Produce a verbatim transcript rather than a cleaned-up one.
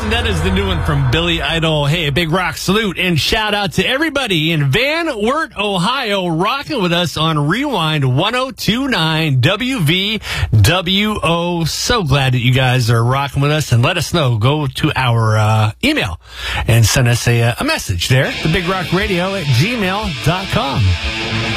Again, that is the new one from Billy Idol. Hey, a big rock salute and shout out to everybody in Van Wert, Ohio, rocking with us on Rewind one oh two point nine W V W O. So glad that you guys are rocking with us, and let us know. Go to our uh, email and send us a, a message there, the Big Rock Radio at gmail dot com.